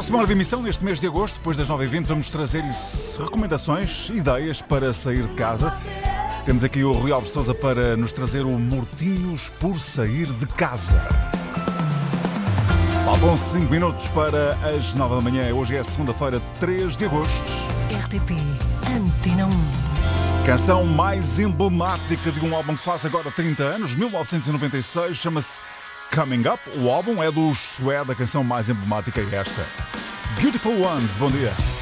Próxima hora de emissão, neste mês de agosto, depois das 9h20, vamos trazer-lhes recomendações, ideias para sair de casa. Temos aqui o Rui Alves Sousa para nos trazer o Mortinhos por Sair de Casa. Faltam 5 minutos para as 9 da manhã. Hoje é segunda-feira, 3 de agosto. RTP Antena 1. Canção mais emblemática de um álbum que faz agora 30 anos, 1996, chama-se Coming Up. O álbum é dos Suede, a canção mais emblemática é esta. Beautiful Ones, bom dia.